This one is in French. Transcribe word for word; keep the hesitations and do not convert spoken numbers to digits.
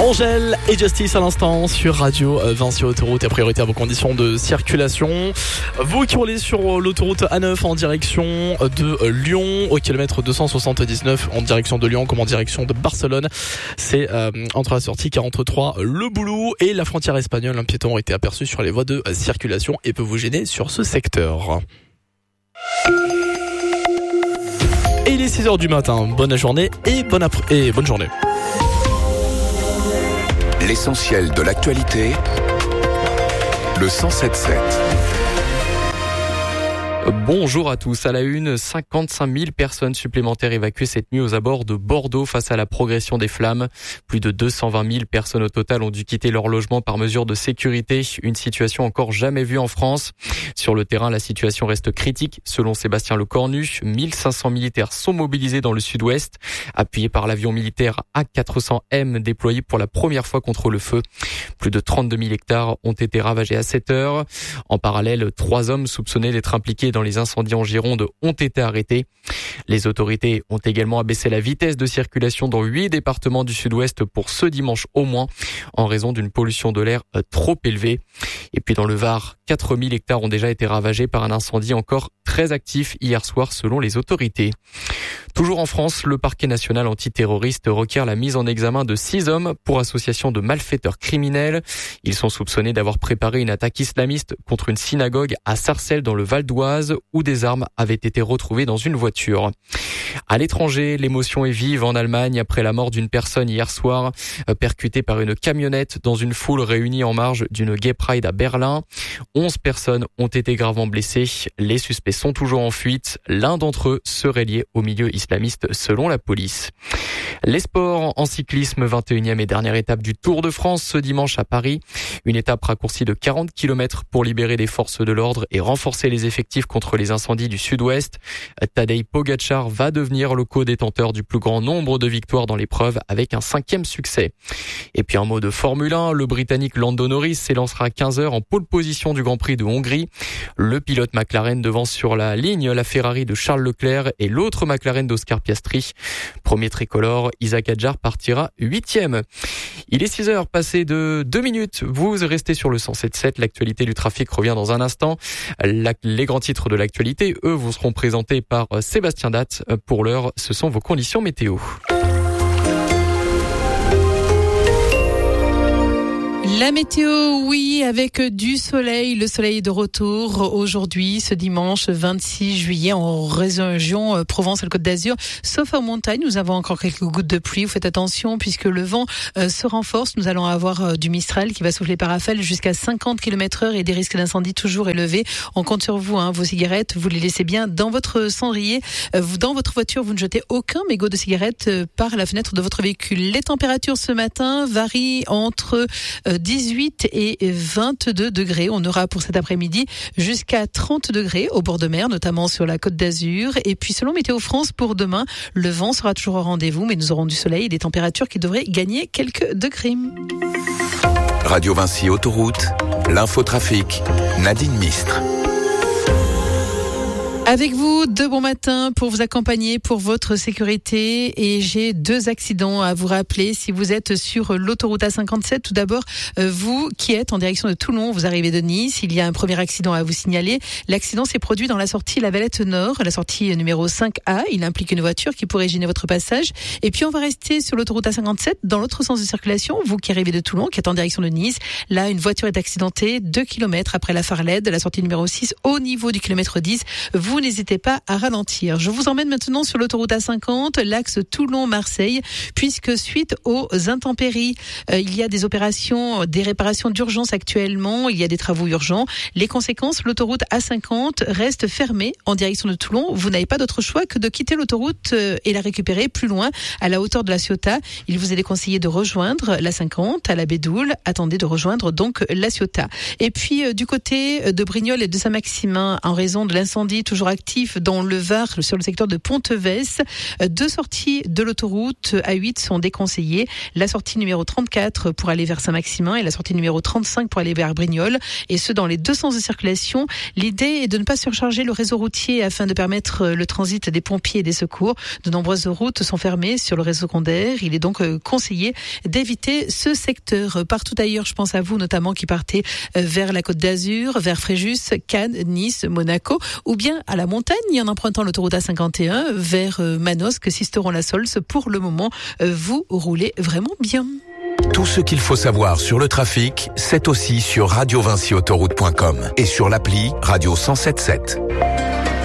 Angèle et Justice à l'instant sur Radio Vinci Autoroute et priorité à vos conditions de circulation. Vous qui roulez sur l'autoroute A neuf en direction de Lyon au kilomètre deux cent soixante-dix-neuf en direction de Lyon comme en direction de Barcelone. C'est euh, entre la sortie quarante-trois Le Boulou et la frontière espagnole. Un piéton a été aperçu sur les voies de circulation et peut vous gêner sur ce secteur. Et il est six heures du matin. Bonne journée et bonne, après- et bonne journée. L'essentiel de l'actualité, le cent sept sept. Bonjour à tous. À la une, cinquante-cinq mille personnes supplémentaires évacuées cette nuit aux abords de Bordeaux face à la progression des flammes. Plus de deux cent vingt mille personnes au total ont dû quitter leur logement par mesure de sécurité. Une situation encore jamais vue en France. Sur le terrain, la situation reste critique. Selon Sébastien Lecornu, mille cinq cents militaires sont mobilisés dans le sud-ouest, appuyés par l'avion militaire A quatre cents M déployé pour la première fois contre le feu. Plus de trente-deux mille hectares ont été ravagés à cette heure. En parallèle, trois hommes soupçonnés d'être impliqués dans les incendies en Gironde ont été arrêtés. Les autorités ont également abaissé la vitesse de circulation dans huit départements du sud-ouest pour ce dimanche au moins, en raison d'une pollution de l'air trop élevée. Et puis dans le Var, quatre mille hectares ont déjà été ravagés par un incendie encore très actif hier soir selon les autorités. Toujours en France, le parquet national antiterroriste requiert la mise en examen de six hommes pour association de malfaiteurs criminels. Ils sont soupçonnés d'avoir préparé une attaque islamiste contre une synagogue à Sarcelles dans le Val d'Oise où des armes avaient été retrouvées dans une voiture. À l'étranger, l'émotion est vive en Allemagne après la mort d'une personne hier soir, percutée par une camionnette dans une foule réunie en marge d'une Gay Pride à Berlin. Onze personnes ont été gravement blessées. Les suspects sont toujours en fuite. L'un d'entre eux serait lié au milieu islamiste selon la police. Les sports en cyclisme, vingt et unième et dernière étape du Tour de France ce dimanche à Paris. Une étape raccourcie de quarante kilomètres pour libérer les forces de l'ordre et renforcer les effectifs contre les incendies du sud-ouest. Tadej Pogačar va devenir le co-détenteur du plus grand nombre de victoires dans l'épreuve avec un cinquième succès. Et puis en mot de Formule un, le Britannique Lando Norris s'élancera à quinze heures en pole position du Grand Prix de Hongrie. Le pilote McLaren devance sur la ligne la Ferrari de Charles Leclerc et l'autre McLaren d'Oscar Piastri. Premier tricolore, Isaac Hadjar partira huitième. Il est six heures passées de deux minutes. Vous restez sur le cent sept sept. L'actualité du trafic revient dans un instant. La, les grands titres de l'actualité, eux, vous seront présentés par Sébastien Datte. Pour l'heure, ce sont vos conditions météo. La météo, oui, avec du soleil. Le soleil est de retour aujourd'hui, ce dimanche vingt-six juillet, en région Provence-Alpes-Côte d'Azur. Sauf en montagne, nous avons encore quelques gouttes de pluie. Vous faites attention puisque le vent euh, se renforce. Nous allons avoir euh, du Mistral qui va souffler par rafale jusqu'à cinquante kilomètres heure et des risques d'incendie toujours élevés. On compte sur vous, hein, vos cigarettes, vous les laissez bien dans votre cendrier. Euh, dans votre voiture, vous ne jetez aucun mégot de cigarette euh, par la fenêtre de votre véhicule. Les températures ce matin varient entre euh, dix-huit et vingt-deux degrés. On aura pour cet après-midi jusqu'à trente degrés au bord de mer, notamment sur la Côte d'Azur. Et puis selon Météo France, pour demain, le vent sera toujours au rendez-vous, mais nous aurons du soleil et des températures qui devraient gagner quelques degrés. Radio Vinci Autoroute, l'infotrafic, Nadine Mistre. Avec vous, de bon matin pour vous accompagner pour votre sécurité. Et j'ai deux accidents à vous rappeler. Si vous êtes sur l'autoroute A cinquante-sept, tout d'abord, vous qui êtes en direction de Toulon, vous arrivez de Nice, il y a un premier accident à vous signaler. L'accident s'est produit dans la sortie La Valette Nord, la sortie numéro cinq A. Il implique une voiture qui pourrait gêner votre passage. Et puis on va rester sur l'autoroute A cinquante-sept dans l'autre sens de circulation. Vous qui arrivez de Toulon, qui êtes en direction de Nice, là une voiture est accidentée deux kilomètres après la Farlède, la sortie numéro six au niveau du kilomètre dix. Vous n'hésitez pas à ralentir. Je vous emmène maintenant sur l'autoroute A cinquante, l'axe Toulon-Marseille, puisque suite aux intempéries, euh, il y a des opérations, des réparations d'urgence actuellement, il y a des travaux urgents. Les conséquences, l'autoroute A cinquante reste fermée en direction de Toulon. Vous n'avez pas d'autre choix que de quitter l'autoroute euh, et la récupérer plus loin, à la hauteur de la Ciotat. Il vous est déconseillé de rejoindre la cinquante à la Bédoule. Attendez de rejoindre donc la Ciotat. Et puis, euh, du côté de Brignoles et de Saint-Maximin, en raison de l'incendie toujours actif dans le Var sur le secteur de Pontevès. Deux sorties de l'autoroute A huit sont déconseillées. La sortie numéro trente-quatre pour aller vers Saint-Maximin et la sortie numéro trente-cinq pour aller vers Brignoles. Et ce, dans les deux sens de circulation. L'idée est de ne pas surcharger le réseau routier afin de permettre le transit des pompiers et des secours. De nombreuses routes sont fermées sur le réseau secondaire. Il est donc conseillé d'éviter ce secteur. Partout ailleurs, je pense à vous notamment qui partez vers la Côte d'Azur, vers Fréjus, Cannes, Nice, Monaco, ou bien à la montagne en empruntant l'autoroute A cinquante et un vers Manosque, Sisteron-la-Sols. Pour le moment, vous roulez vraiment bien. Tout ce qu'il faut savoir sur le trafic, c'est aussi sur radio vinci autoroute point com et sur l'appli Radio cent sept sept.